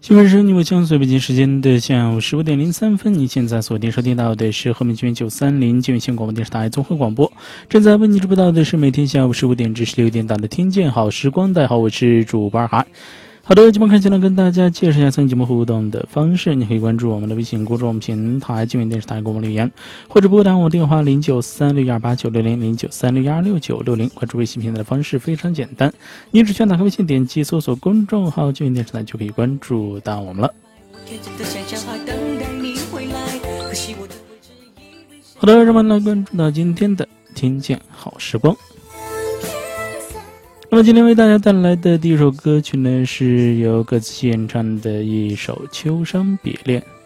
今晚是你我相随北京时间的下午15:03，你现在锁定收听到的是和美剧930金源县广播电视台综合广播，正在为你直播到的是每天下午15点至16点档的听见好时光。大家好，我是主播二海。好的，节目开始了，跟大家介绍一下参与节目互动的方式。你可以关注我们的微信公众平台金源电视台给我们留言，或者拨打我电话093618960009361660。关注微信平台的方式非常简单，你只需要打开微信，点击搜索公众号金源电视台就可以关注到我们了。好的，让我们来关注到今天的听见好时光。那么今天为大家带来的第一首歌曲呢，是由各自演唱的一首《秋山别恋》。